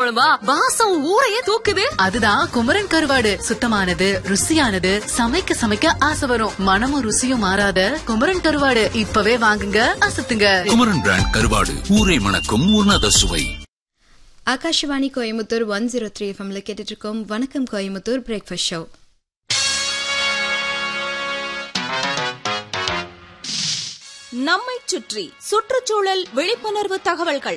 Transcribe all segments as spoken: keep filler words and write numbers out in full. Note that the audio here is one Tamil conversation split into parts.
குழம்பா வாசம் ஊரையே தூக்குது. அதுதான் குமரன் கருவாடு. சுத்தமானது, ருசியானது, சமைக்க சமைக்க ஆசை வரும். மனமும் ருசியும் மாறாத குமரன் கருவாடு இப்பவே வாங்குங்க, அசத்துங்க. குமரன் பிராண்ட் கருவாடு, ஊரை மணக்கும் உன்னத சுவை. Akashvani Coimbatore one zero three எஃப்எம்ல கேட்டுட்டு இருக்கோம் வணக்கம் கோயம்புத்தூர் பிரேக்ஃபாஸ்ட் ஷோ. நம்மை சுற்றி சுற்றுச்சூழல் விழிப்புணர்வு தகவல்கள்.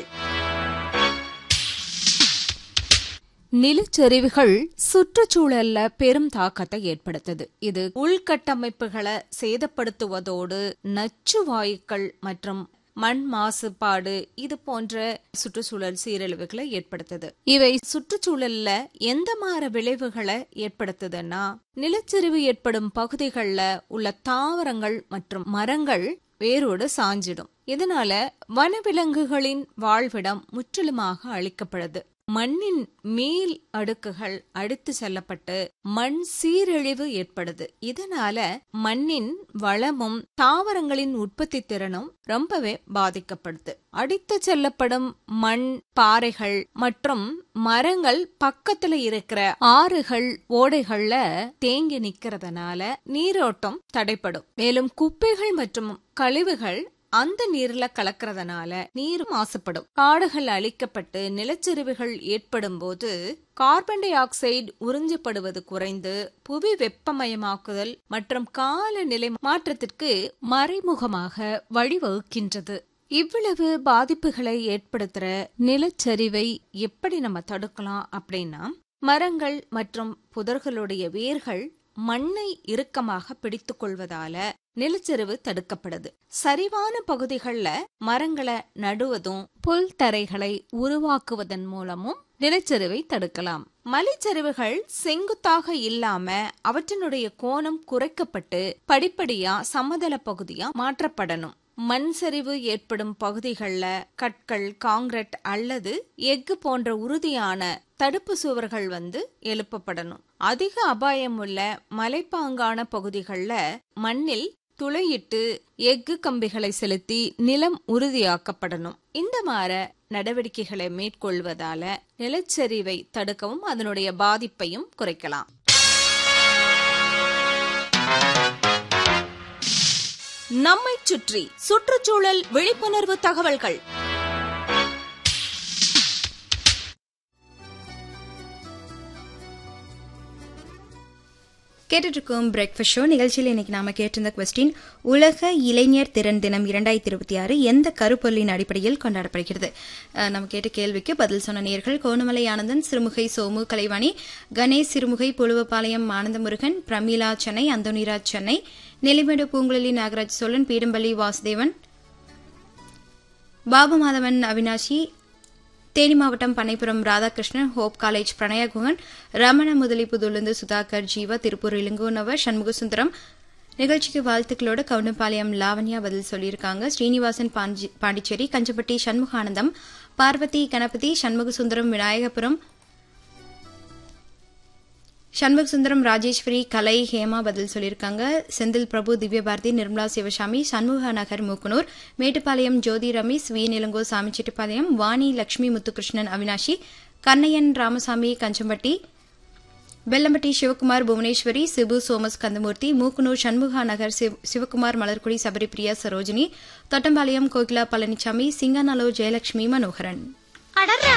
நிலச்சரிவுகள் சுற்றுச்சூழல்ல பெரும் தாக்கத்தை ஏற்படுத்துது. இது உள்கட்டமைப்புகளை சேதப்படுத்துவதோடு நச்சு வாயுக்கள் மற்றும் மண் மாசுபாடு இது போன்ற சுற்றுச்சூழல் சீரழிவுகளை ஏற்படுத்துது. இவை சுற்றுச்சூழல்ல எந்த மாதிரி விளைவுகளை ஏற்படுத்துதுன்னா, நிலச்சரிவு ஏற்படும் பகுதிகளில் உள்ள தாவரங்கள் மற்றும் மரங்கள் வேரோடு சாஞ்சிடும். இதனால வனவிலங்குகளின் வாழ்விடம் முற்றிலுமாக அழிக்கப்படுது. மண்ணின் மேல் அடுக்குகள் அடித்து செல்லப்பட்டு மண் சீரழிவு ஏற்படுது. இதனால மண்ணின் வளமும் தாவரங்களின் உற்பத்தி திறனும் ரொம்பவே பாதிக்கப்படுது. அடித்து செல்லப்படும் மண், பாறைகள் மற்றும் மரங்கள் பக்கத்துல இருக்கிற ஆறுகள், ஓடைகள்ல தேங்கி நிக்கிறதுனால நீரோட்டம் தடைப்படும். மேலும் குப்பைகள் மற்றும் கழிவுகள் அந்த நீர்ல கலக்கிறதுனால நீர் மாசுபடும். காடுகள் அழிக்கப்பட்டு நிலச்சரிவுகள் ஏற்படும் போது கார்பன் டை ஆக்சைடு உறிஞ்சப்படுவது குறைந்து புவி வெப்பமயமாக்குதல் மற்றும் காலநிலை மாற்றத்திற்கு மறைமுகமாக வழிவகுக்கின்றது. இவ்வளவு பாதிப்புகளை ஏற்படுத்துற நிலச்சரிவை எப்படி நம்ம தடுக்கலாம் அப்படின்னா, மரங்கள் மற்றும் புதர்களுடைய வேர்கள் மண்ணை இறுக்கமாக பிடித்துக் கொள்வதால நிலச்சரிவு தடுக்கப்படுது. சரிவான பகுதிகள்ல மரங்களை நடுவதும் புல் தரைகளை உருவாக்குவதன் மூலமும் நிலச்சரிவை தடுக்கலாம். மலைச்சரிவுகள் செங்குத்தாக இல்லாம அவற்றினுடைய கோணம் குறைக்கப்பட்டு படிப்படியா சமதள பகுதியா மாற்றப்படணும். மண் சரிவு ஏற்படும் பகுதிகள்ல கற்கள், காங்கிரீட் அல்லது எஃகு போன்ற உறுதியான தடுப்பு சுவர்கள் வந்து எழுப்பப்படணும். அதிக அபாயம் உள்ள மலைப்பாங்கான பகுதிகள்ல மண்ணில் துளையிட்டு எஃகு கம்பிகளை செலுத்தி நிலம் உறுதியாக்கப்படணும். இந்த மாதிரி நடவடிக்கைகளை மேற்கொள்வதால நிலச்சரிவை தடுக்கவும் அதனுடைய பாதிப்பையும் குறைக்கலாம். நம்மை சுற்றி சுற்றுச்சூழல் விழிப்புணர்வு தகவல்கள். கேட்டுட்டு இருக்கோம் பிரேக்ஃபாஸ்ட் ஷோ நிகழ்ச்சியில். இன்னைக்கு நாம கேட்டிருந்த கொஸ்டின், உலக இளைஞர் திறன் தினம் இரண்டாயிரத்தி இருபத்தி ஆறு எந்த கருப்பொருளின் அடிப்படையில் கொண்டாடப்படுகிறது? நம்ம கேட்ட கேள்விக்கு பதில் சொன்ன நேயர்கள் கோணமலை ஆனந்தன், சிறுமுகை சோமு, கலைவாணி, கணேஷ் சிறுமுகை, புழுவப்பாளையம் ஆனந்தமுருகன், பிரமிளா சென்னை, அந்தோனிராஜ் சென்னை, நெல்லிமேடு பூங்குழலி, நாகராஜ் சோழன், பீடம்பள்ளி வாசுதேவன், பாபு மாதவன், அவினாஷி, தேனி மாவட்டம் பண்ணைப்புறம் ராதாகிருஷ்ணன், ஹோப் காலேஜ் பிரணயகுகன், ரமண முதலிப்புதுலிருந்து சுதாகர், ஜீவா, திருப்பூர் இளங்கோனவர், சண்முகசுந்தரம். நிகழ்ச்சிக்கு வாழ்த்துக்களோடு கவுண்டம்பாளையம் லாவண்யா பதில் சொல்லியிருக்காங்க. ஸ்ரீனிவாசன் பாண்டிச்சேரி, கஞ்சப்பட்டி சண்முகானந்தம், பார்வதி கணபதி, சண்முகசுந்தரம் விநாயகபுரம், சண்முகசுந்தரம் ராஜேஸ்வரி, கலை, ஹேமா பதில் சொல்லியிருக்காங்க. செந்தில் பிரபு, திவ்யபாரதி, நிர்மலா சிவசாமி, சண்முக நகர் மூக்குனூர், மேட்டுப்பாளையம் ஜோதி ரமேஷ், வி நிலங்கோ, சாமிச்செட்டிப்பாளையம், வாணி, லட்சுமி, முத்துகிருஷ்ணன், அவினாஷி, கண்ணையன், ராமசாமி, கஞ்சம்பட்டி, வெள்ளம்பட்டி சிவகுமார், புவனேஸ்வரி, சிபு, சோமஸ், கந்தமூர்த்தி, மூக்குனூர், சண்முகா நகர், சிவகுமார், மலர்குடி, சபரிபிரியா, சரோஜினி, தொட்டம்பாளையம், கோகிலா, பழனிசாமி, சிங்கநல்லூர், ஜெயலட்சுமி, மனோகரன்.